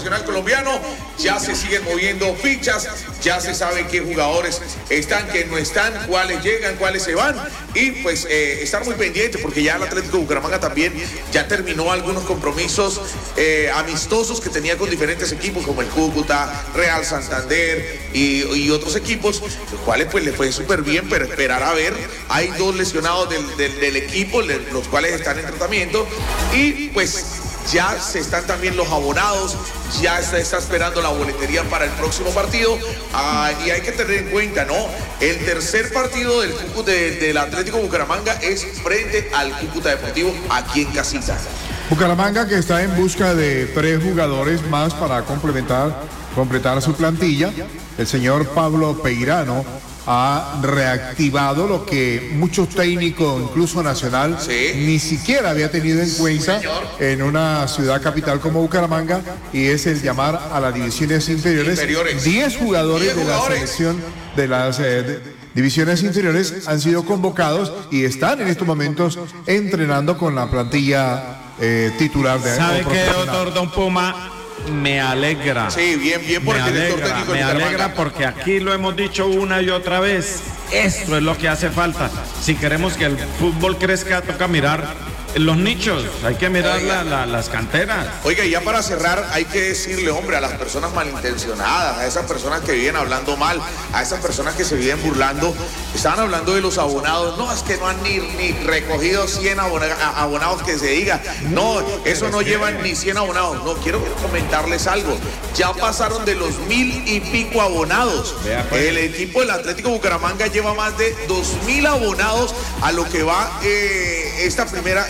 Nacional colombiano. Ya se siguen moviendo fichas, ya se sabe qué jugadores están, qué no están, cuáles llegan, cuáles se van. Y pues estar muy pendientes porque ya el Atlético Bucaramanga también ya terminó algunos compromisos amistosos que tenía con diferentes equipos como el Cúcuta, Real Santander y otros equipos, los cuales pues le fue súper bien, pero esperar a ver. Hay 2 lesionados del equipo, los cuales están en tratamiento, y pues ya se están también los abonados, ya se está esperando la boletería para el próximo partido. Y hay que tener en cuenta, ¿no? El tercer partido del Atlético Bucaramanga es frente al Cúcuta Deportivo aquí en casita. Bucaramanga, que está en busca de 3 jugadores más para completar su plantilla. El señor Pablo Peirano ha reactivado lo que muchos técnicos, incluso nacional, ni siquiera había tenido en cuenta en una ciudad capital como Bucaramanga, y es el llamar a las divisiones inferiores. 10 jugadores de la selección de las divisiones inferiores han sido convocados y están en estos momentos entrenando con la plantilla titular de ¿Sabe qué, doctor Don Puma? Me alegra. Sí, bien por el director técnico. Me alegra porque aquí lo hemos dicho una y otra vez. Esto es lo que hace falta. Si queremos que el fútbol crezca, toca mirar los nichos, hay que mirar las canteras. Oiga, y ya para cerrar, hay que decirle, hombre, a las personas malintencionadas, a esas personas que viven hablando mal, a esas personas que se viven burlando. Estaban hablando de los abonados. No, es que no han ni recogido 100 abonados que se diga. No, eso no llevan ni 100 abonados. No, quiero comentarles algo. Ya pasaron de los 1000 y pico abonados. El equipo del Atlético Bucaramanga lleva más de 2000 abonados a lo que va este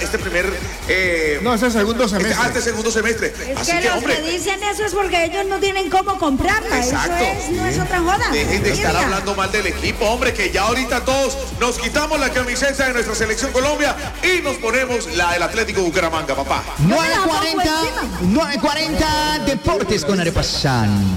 segundo semestre. Este segundo semestre. Es Así que los hombre, que dicen eso es porque ellos no tienen cómo comprarla. Exacto. Eso no es otra joda. Dejen de estar hablando mal del equipo, hombre, que ya ahorita todos nos quitamos la camiseta de nuestra selección Colombia y nos ponemos la del Atlético Bucaramanga, papá. 9:40 Deportes con Arepa San.